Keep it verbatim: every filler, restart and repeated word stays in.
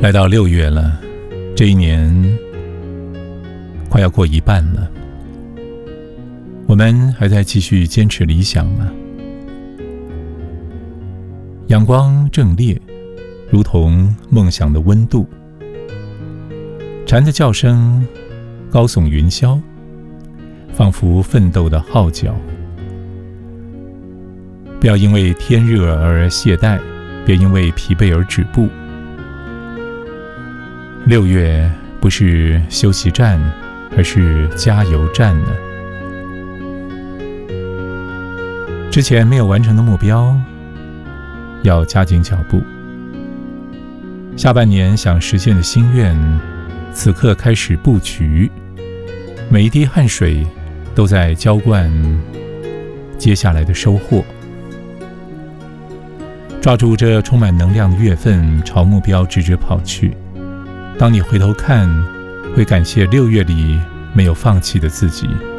来到六月了，这一年快要过一半了，我们还在继续坚持理想吗？阳光正烈，如同梦想的温度。蝉的叫声高耸云霄，仿佛奋斗的号角。不要因为天热而懈怠，别因为疲惫而止步。六月不是休息站，而是加油站呢。之前没有完成的目标，要加紧脚步。下半年想实现的心愿，此刻开始布局。每一滴汗水都在浇灌接下来的收获。抓住这充满能量的月份，朝目标直直跑去。当你回头看，会感谢六月里没有放弃的自己。